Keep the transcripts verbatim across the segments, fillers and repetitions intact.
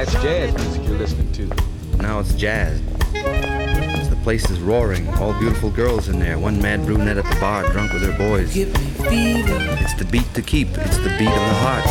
That's jazz music you're listening to. Now it's jazz. The place is roaring. All beautiful girls in there. One mad brunette at the bar, drunk with her boys. It's the beat to keep. It's the beat of the heart.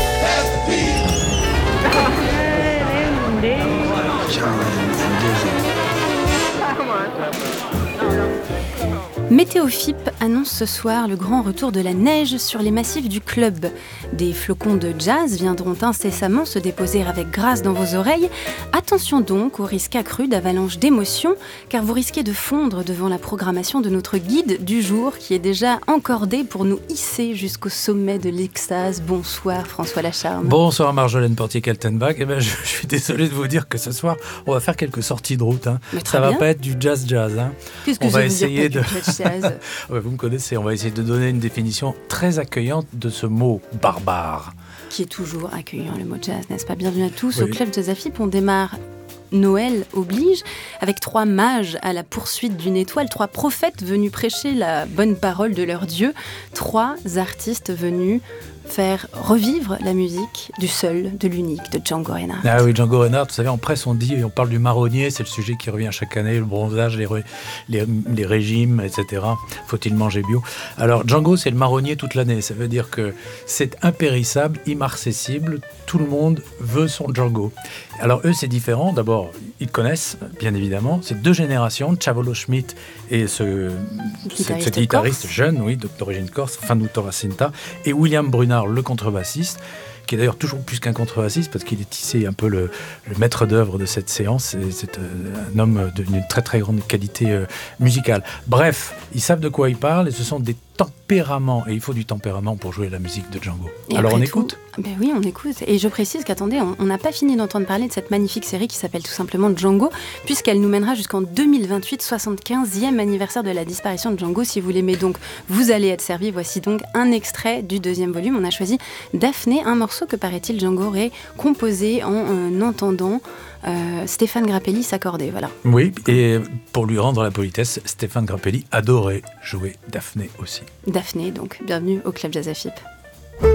Météofip annonce ce soir le grand retour de la neige sur les massifs du club. Des flocons de jazz viendront incessamment se déposer avec grâce dans vos oreilles. Attention donc au risque accru d'avalanche d'émotions, car vous risquez de fondre devant la programmation de notre guide du jour qui est déjà encordé pour nous hisser jusqu'au sommet de l'extase. Bonsoir François Lacharme. Bonsoir Marjolaine Portier-Kaltenbach. Eh ben, je, je suis désolé de vous dire que ce soir, on va faire quelques sorties de route. Hein. Ça ne va pas être du jazz-jazz. Hein. Qu'est-ce que on je va veux essayer dire, de... ouais, vous me connaissez, on va essayer de donner une définition très accueillante de ce mot barbare. Qui est toujours accueillant, le mot jazz, n'est-ce pas? Bienvenue à tous oui. Au Club Jazz Afip. On démarre Noël oblige, avec trois mages à la poursuite d'une étoile, trois prophètes venus prêcher la bonne parole de leur Dieu, trois artistes venus faire revivre la musique du seul, de l'unique, de Django Reinhardt. Ah oui, Django Reinhardt, vous savez, en presse on dit, on parle du marronnier, c'est le sujet qui revient chaque année, le bronzage, les, re, les, les régimes, et cetera. Faut-il manger bio? Alors Django, c'est le marronnier toute l'année, ça veut dire que c'est impérissable, immarcessible, tout le monde veut son Django. Alors eux, c'est différent, d'abord, ils connaissent, bien évidemment, c'est deux générations, Chavolo Schmidt et ce guitariste, ce guitariste jeune, oui, d'origine corse, Fanuto Racinta, et William Brunard, le contrebassiste, qui est d'ailleurs toujours plus qu'un contrebassiste parce qu'il est tissé un peu le, le maître d'œuvre de cette séance. C'est, c'est un homme d'une très très grande qualité euh, musicale. Bref, ils savent de quoi ils parlent et ce sont des tempéraments. Et il faut du tempérament pour jouer la musique de Django. Et alors on tout, écoute ben oui, on écoute. Et je précise qu'attendez, on n'a pas fini d'entendre parler de cette magnifique série qui s'appelle tout simplement Django, puisqu'elle nous mènera jusqu'en deux mille vingt-huit, soixante-quinzième anniversaire de la disparition de Django. Si vous l'aimez donc, vous allez être servi. Voici donc un extrait du deuxième volume. On a choisi Daphné, un morceau que paraît-il Django aurait composé en euh, entendant euh, Stéphane Grappelli s'accorder. Voilà. Oui, et pour lui rendre la politesse, Stéphane Grappelli adorait jouer Daphné aussi. Daphné, donc bienvenue au Club Jazz Afip.